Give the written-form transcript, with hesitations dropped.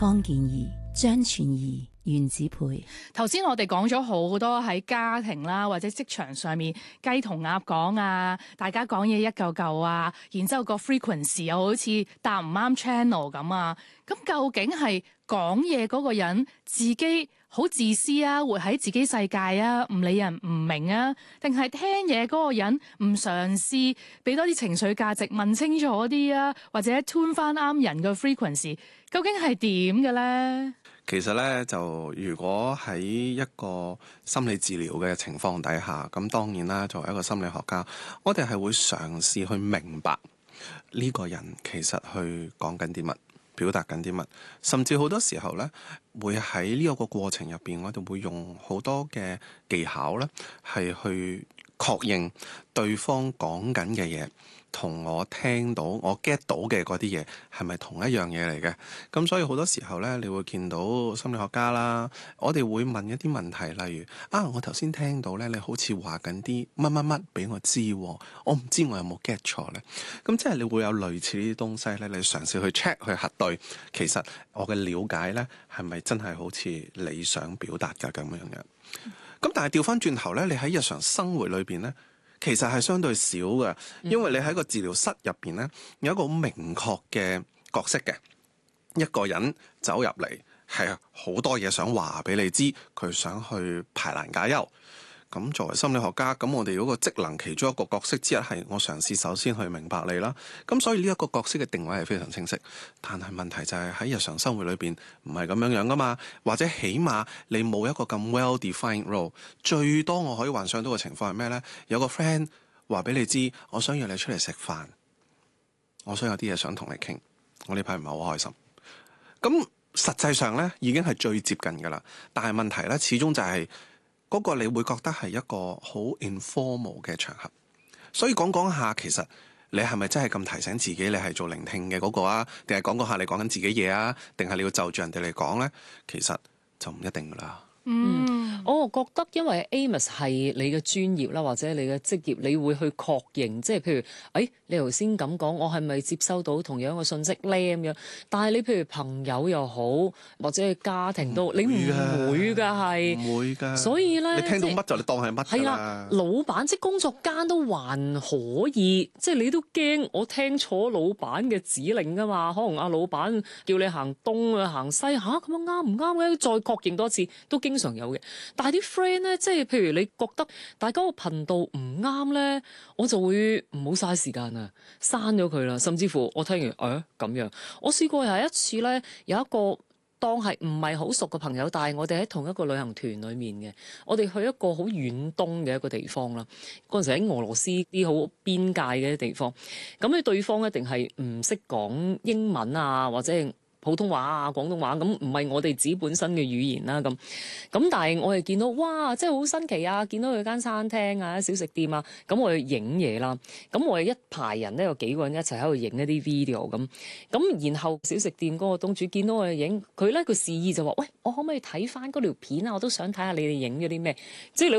方健儀、張全儀、袁子培。 頭先我哋講咗好多喺家庭啦，或者職場上面雞同鴨講啊，大家講嘢一嚿嚿啊，然之後個 frequency 又好似搭唔啱 channel 咁啊。咁究竟係講嘢嗰個人自己好自私啊，活喺自己世界啊，唔理人唔明啊，定係聽嘢嗰個人唔嘗試俾多啲情緒價值，問清楚啲啊，或者 tune 翻啱人嘅 frequency， 究竟係點嘅咧？ 其實咧，就如果喺一個心理治療嘅情況底下，咁當然啦，作為一個心理學家，我哋係會嘗試去明白呢個人其實去講緊啲乜，表達緊啲乜，甚至好多時候咧，會喺呢一個過程入邊，我哋會用好多嘅技巧咧，係去確認對方講緊嘅嘢同我聽到、我 get 到嘅嗰啲嘢係咪同一樣嘢嚟嘅？咁所以好多時候咧，你會見到心理學家啦，我哋會問一啲問題，例如我頭先聽到咧，你好似話緊啲乜乜乜俾我知，我唔知我有冇 get 錯咧？咁即係你會有類似呢啲東西咧，你嘗試去 check 去核對，其實我嘅了解咧係咪真係好似你想表達㗎咁樣嘅？咁但係調翻轉頭咧，你喺日常生活裏邊咧，其實係相對少嘅，因為你喺個治療室入邊咧，有一個好明確嘅角色嘅，一個人走入嚟係好多嘢想話俾你知，佢想去排難解憂。咁作為心理學家，咁我哋嗰個職能其中一個角色之一係我嘗試首先去明白你啦。咁所以呢一個角色嘅定位係非常清晰，但係問題就係喺日常生活裏邊唔係咁樣樣噶嘛，或者起碼你冇一個咁 well-defined role。最多我可以幻想到嘅情況係咩呢？有個 friend 話俾你知，我想約你出嚟食飯，我想有啲嘢想同你傾，我呢排唔係好開心。咁實際上呢已經係最接近噶啦，但係問題呢始終就係嗰個你會覺得係一個好 informal 嘅場合，所以講講下，其實你係咪真係咁提醒自己你係做聆聽嘅嗰個啊？定係講講下你講緊自己嘢啊？定係你要就住人哋嚟講呢？其實就唔一定噶啦。 我覺得因為 Amos 係你嘅專業啦，或者你嘅職業，你會去確認，即係譬如，你頭先咁講，我係咪接收到同樣嘅信息咧？咁樣，但係你譬如朋友又好，或者係家庭都，你唔會㗎，係唔會㗎。 所以咧， 你聽到乜就你當係乜㗎啦。 老闆即係工作間都還可以，即係你都驚我聽錯老闆嘅指令㗎嘛？可能阿老闆叫你行東啊行西嚇，咁樣啱唔啱咧？再確認多次都經常有嘅。但係啲 friend 咧，即係譬如你覺得大家個頻道唔啱咧，我就會唔好嘥時間啊，刪咗佢啦。甚至乎我聽完咁樣，我試過有一次咧，有一個當係唔係好熟嘅朋友，但係我哋喺同一個旅行團裡面嘅，我哋去一個好遠東嘅一個地方啦。嗰陣時喺俄羅斯啲好邊界嘅地方，咁你對方一定係唔識講英文啊，或者係普通話啊、廣東話，咁唔係我哋自己本身嘅語言啦，咁但係我哋見到哇，真係好新奇啊！見到佢間餐廳啊、小食店啊，咁我哋影嘢啦。咁我哋一排人咧，有幾個人一齊喺度影一啲 video 咁，然後小食店嗰個東主見到我哋影，佢咧佢示意就話：喂，我可唔可以睇翻嗰條片啊？我都想睇下你哋影咗啲咩。即係你